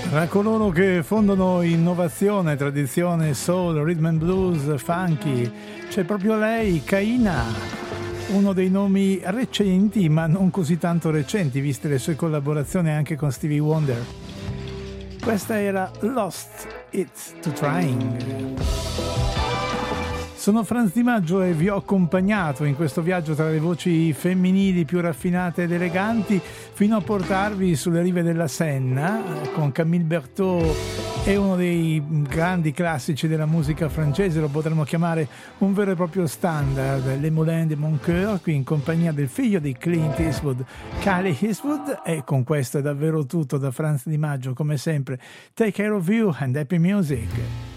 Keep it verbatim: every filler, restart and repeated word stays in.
Tra coloro che fondano innovazione, tradizione, soul, rhythm and blues, funky, c'è proprio lei, Kaina, uno dei nomi recenti, ma non così tanto recenti, viste le sue collaborazioni anche con Stevie Wonder. Questa era Lost It's to Trying. Sono Franz Di Maggio e vi ho accompagnato in questo viaggio tra le voci femminili più raffinate ed eleganti fino a portarvi sulle rive della Senna con Camille Berthaud e uno dei grandi classici della musica francese, lo potremmo chiamare un vero e proprio standard, Les Moulins de Mon Coeur, qui in compagnia del figlio di Clint Eastwood, Callie Eastwood. E con questo è davvero tutto da Franz Di Maggio, come sempre. Take care of you and happy music.